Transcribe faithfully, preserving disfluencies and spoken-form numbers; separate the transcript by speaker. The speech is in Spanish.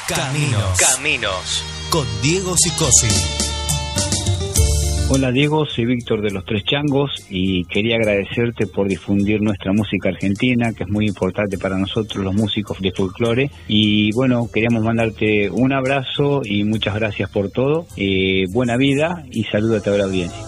Speaker 1: Caminos. Caminos. Con Diego Sicosi.
Speaker 2: Hola Diego, soy Víctor de Los Tres Changos y quería agradecerte por difundir nuestra música argentina, que es muy importante para nosotros los músicos de folclore. Y bueno, queríamos mandarte un abrazo y muchas gracias por todo. Eh, buena vida y saludos a toda la audiencia.